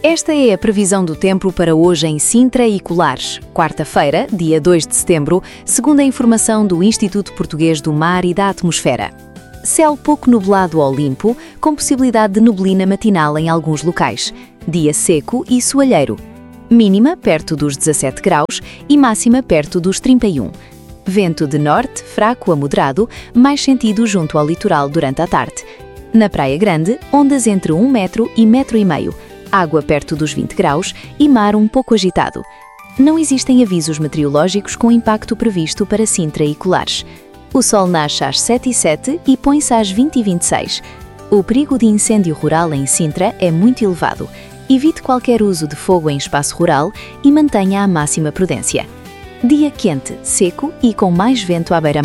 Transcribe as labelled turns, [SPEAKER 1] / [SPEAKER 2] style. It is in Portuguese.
[SPEAKER 1] Esta é a previsão do tempo para hoje em Sintra e Colares, quarta-feira, dia 2 de setembro, segundo a informação do Instituto Português do Mar e da Atmosfera. Céu pouco nublado ou limpo, com possibilidade de neblina matinal em alguns locais. Dia seco e soalheiro. Mínima perto dos 17 graus e máxima perto dos 31. Vento de norte, fraco a moderado, mais sentido junto ao litoral durante a tarde. Na Praia Grande, ondas entre 1 metro e 1,5 metro. Água perto dos 20 graus e mar um pouco agitado. Não existem avisos meteorológicos com impacto previsto para Sintra e Colares. O sol nasce às 7h07 e põe-se às 20h26. O perigo de incêndio rural em Sintra é muito elevado. Evite qualquer uso de fogo em espaço rural e mantenha a máxima prudência. Dia quente, seco e com mais vento à beira-mar.